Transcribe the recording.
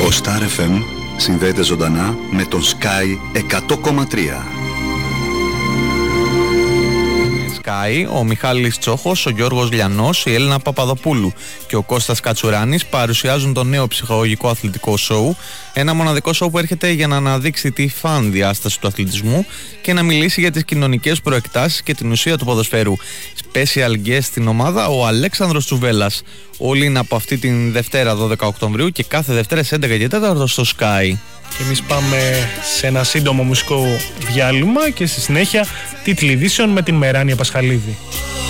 Ο Star FM συνδέεται ζωντανά με τον Sky 100,3. Sky, ο Μιχάλης Τσόχος, ο Γιώργος Λιανός, η Έλληνα Παπαδοπούλου και ο Κώστας Κατσουράνης παρουσιάζουν το νέο ψυχαγωγικό αθλητικό σοου. Ένα μοναδικό σοου που έρχεται για να αναδείξει τη φαν διάσταση του αθλητισμού και να μιλήσει για τις κοινωνικές προεκτάσεις και την ουσία του ποδοσφαίρου. Special guest στην ομάδα ο Αλέξανδρος Τσουβέλλας. Όλοι είναι από αυτή την Δευτέρα 12 Οκτωβρίου και κάθε Δευτέρα σε 11 και 4 στο Sky. Και εμείς πάμε σε ένα σύντομο μουσικό διάλειμμα και στη συνέχεια τίτλοι ειδήσεων με την Μεράνια Πασχαλίδη.